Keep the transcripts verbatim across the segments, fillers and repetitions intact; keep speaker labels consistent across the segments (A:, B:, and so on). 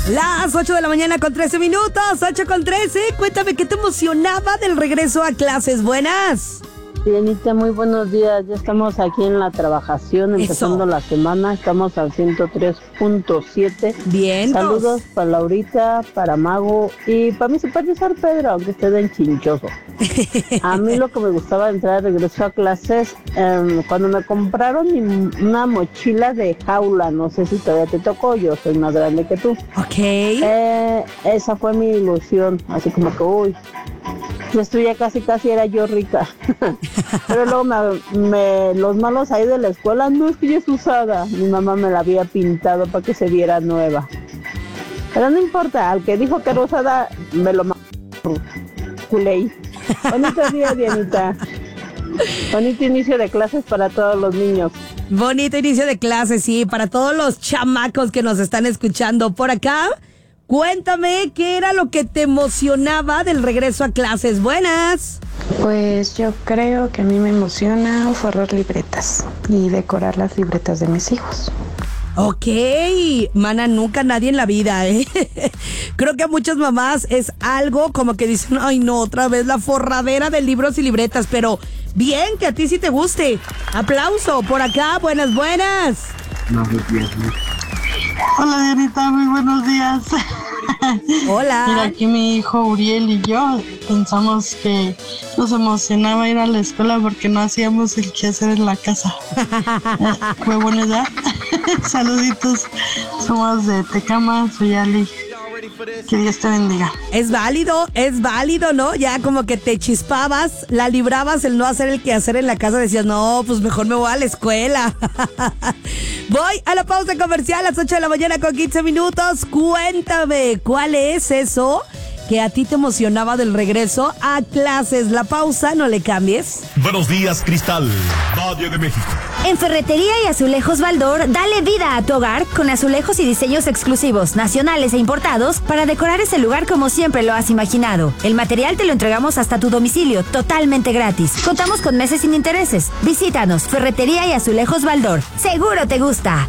A: Las ocho de la mañana con trece minutos, ocho con trece. Cuéntame, ¿qué te emocionaba del regreso a clases? Buenas.
B: Dianita, muy buenos días. Ya estamos aquí en la trabajación, empezando Eso. la semana. Estamos al ciento tres punto siete.
A: Bien.
B: Saludos para Laurita, para Mago y para mi supervisor Pedro, aunque esté de enchinchoso. A mí lo que me gustaba de entrar de regreso a clases, eh, cuando me compraron mi, una mochila de jaula, no sé si todavía te tocó, yo soy más grande que tú.
A: Ok.
B: Eh, esa fue mi ilusión, así como que, uy, esto ya casi casi era yo rica. Pero luego me, me, los malos ahí de la escuela, no es que ya es usada. Mi mamá me la había pintado para que se viera nueva. Pero no importa, al que dijo que era usada, me lo culé. Bonito día, Dianita. Bonito inicio de clases para todos los niños.
A: Bonito inicio de clases, sí, para todos los chamacos que nos están escuchando por acá. Cuéntame, ¿qué era lo que te emocionaba del regreso a clases? Buenas.
C: Pues yo creo que a mí me emociona forrar libretas y decorar las libretas de mis hijos.
A: Ok, mana, nunca nadie en la vida, ¿eh? Creo que a muchas mamás es algo como que dicen, ay no, otra vez la forradera de libros y libretas, pero bien, que a ti sí te guste. Aplauso por acá, buenas, buenas.
B: No, no, no.
D: Hola Dianita, muy buenos días.
A: Hola.
D: Mira, aquí mi hijo Uriel y yo pensamos que nos emocionaba ir a la escuela porque no hacíamos el quehacer en la casa. Fue buena idea. Saluditos, somos de Tecama, soy Ali. Que Dios te bendiga.
A: Es válido, es válido, ¿no? Ya como que te chispabas, la librabas el no hacer el quehacer en la casa, decías, no, pues mejor me voy a la escuela. Voy a la pausa comercial a las ocho de la mañana con quince minutos. Cuéntame, ¿cuál es eso que a ti te emocionaba del regreso a clases? La pausa, no le cambies.
E: Buenos días, Cristal, Radio de México.
F: En Ferretería y Azulejos Baldor, dale vida a tu hogar con azulejos y diseños exclusivos, nacionales e importados para decorar ese lugar como siempre lo has imaginado. El material te lo entregamos hasta tu domicilio, totalmente gratis. Contamos con meses sin intereses. Visítanos, Ferretería y Azulejos Baldor. Seguro te gusta.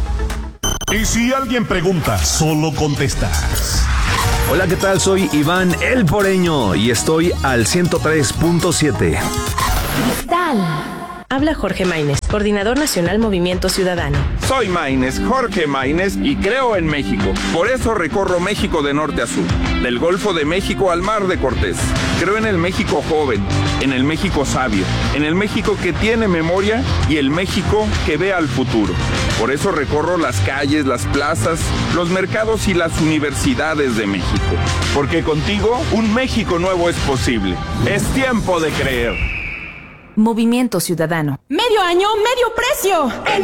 E: Y si alguien pregunta, solo contestas.
G: Hola, ¿qué tal? Soy Iván El Poreño y estoy al ciento tres punto siete.
H: Cristal. Habla Jorge Maínez, Coordinador Nacional Movimiento Ciudadano.
I: Soy Maínez, Jorge Maínez, y creo en México. Por eso recorro México de norte a sur, del Golfo de México al Mar de Cortés. Creo en el México joven, en el México sabio, en el México que tiene memoria y el México que ve al futuro. Por eso recorro las calles, las plazas, los mercados y las universidades de México. Porque contigo, un México nuevo es posible. Es tiempo de creer.
H: Movimiento Ciudadano.
J: Medio año, medio precio. En